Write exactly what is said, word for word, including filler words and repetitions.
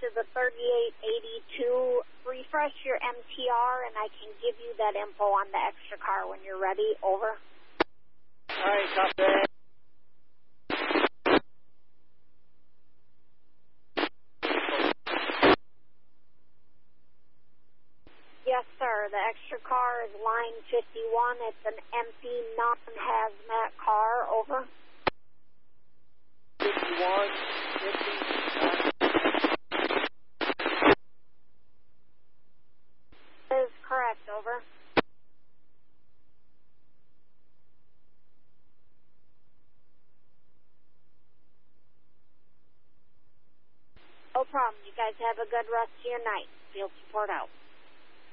to the thirty-eight eighty-two. Refresh your M T R, and I can give you that info on the extra car when you're ready. Over. All right, copy that. Yes, sir. The extra car is line fifty-one. It's an empty, non-hazmat car. Over. fifty-one, fifty. That is correct. Over. No problem. You guys have a good rest of your night. Field support out.